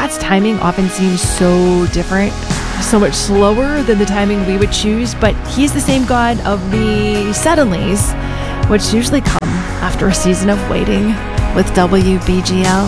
God's timing often seems so different, so much slower than the timing we would choose, but He's the same God of the suddenlies, which usually come after a season of waiting with WBGL.